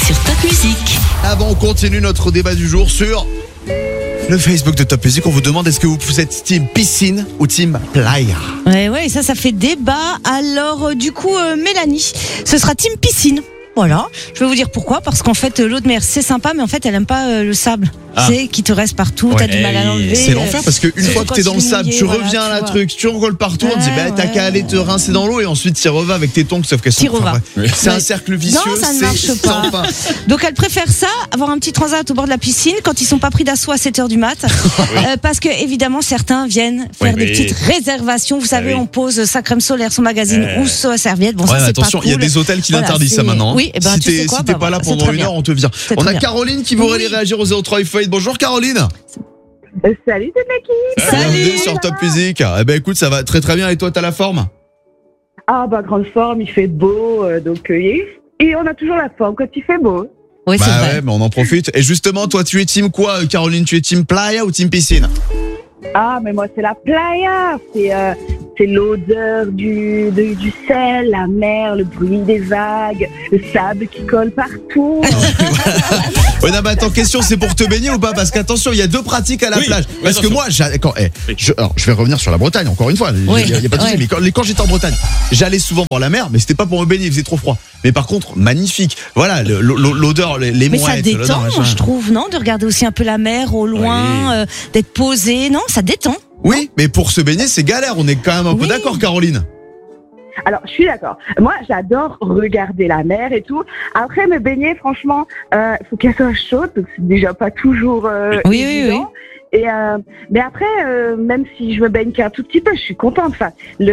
sur Top Music. Avant, on continue notre débat du jour sur le Facebook de Top Music. On vous demande est-ce que vous êtes team piscine ou team playa? Ouais, ça fait débat. Alors, du coup, Mélanie, ce sera team piscine. Voilà, je vais vous dire pourquoi. Parce qu'en fait, l'eau de mer, c'est sympa, mais en fait, elle aime pas le sable. Tu sais, qui te reste partout, t'as du mal à l'enlever. C'est l'enfer parce qu'une fois que t'es dans le sable, tu reviens à la truc, tu recolles partout, on te dit t'as qu'à aller te rincer dans l'eau et ensuite t'y revas avec tes tongs, sauf qu'elles sont c'est un cercle vicieux. Non, ça ne marche pas. Donc elle préfère ça, avoir un petit transat au bord de la piscine quand ils sont pas pris d'assaut à 7h du mat. Parce que évidemment certains viennent faire des petites réservations. Vous savez, on pose sa crème solaire, son magazine ou sa serviette. Bon, ça c'est attention, pas cool. Il y a des hôtels qui l'interdisent ça maintenant. Oui, et si t'es pas là pendant une heure, on te vire. On a Caroline qui voudrait réagir au 03 8. Bonjour Caroline. Salut toute l'équipe. Bienvenue sur Top Music. Eh ben écoute, ça va très très bien et toi t'as la forme? Ah bah grande forme, il fait beau donc et on a toujours la forme quand il fait beau. Oui, c'est vrai. Ouais, mais on en profite. Et justement, toi tu es team quoi Caroline? Tu es team playa ou team piscine? Ah mais moi c'est la playa, c'est l'odeur du sel, la mer, le bruit des vagues, le sable qui colle partout. Ouais, non, mais attends, question, c'est pour te baigner ou pas? Parce qu'attention, il y a deux pratiques à la plage. Parce que moi, je vais revenir sur la Bretagne, encore une fois. Il y a pas de souci, mais quand j'étais en Bretagne, j'allais souvent voir la mer, mais c'était pas pour me baigner, il faisait trop froid. Mais par contre, magnifique. Voilà, l'odeur, les mais mouettes. ça détend, je trouve, non? De regarder aussi un peu la mer au loin, d'être posé, non? Ça détend. Oui, mais pour se baigner, c'est galère. On est quand même un peu d'accord, Caroline. Alors, je suis d'accord. Moi, j'adore regarder la mer et tout. Après, me baigner, franchement, faut qu'elle soit chaude, donc c'est déjà pas toujours évident. Et mais après, même si je me baigne qu'un tout petit peu, je suis contente. Enfin,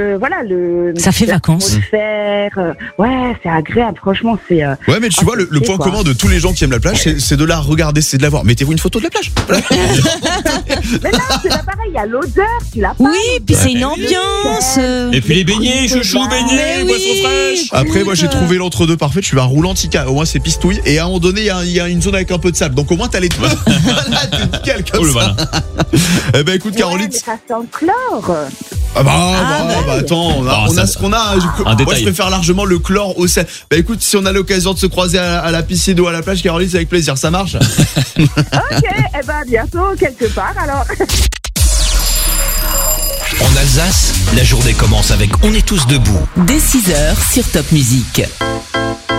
ça fait vacances. Ouais, c'est agréable. Franchement, c'est. Ouais, mais tu vois, le point commun de tous les gens qui aiment la plage, c'est de la regarder, c'est de la voir. Mettez-vous une photo de la plage. Mais non, c'est pas pareil. Il y a l'odeur, tu l'as pas. Oui, puis c'est une ambiance. Et puis les beignets, chouchou, beignets, boissons fraîches. Après, moi, j'ai trouvé l'entre-deux parfait. Je suis un roulant tica. Au moins, c'est pistouille. Et à un moment donné, il y a une zone avec un peu de sable. Donc, au moins, t'as les deux. Voilà, t'es nickel comme ça. Eh ben écoute Caroline, mais ça sent le chlore. Attends, on a ce qu'on a. Moi je préfère largement le chlore au sel. Bah écoute, si on a l'occasion de se croiser à la piscine ou à la plage, Caroline, c'est avec plaisir, ça marche. Ok, et ben bientôt quelque part alors. En Alsace, la journée commence avec On est tous debout. Dès 6h sur Top Music.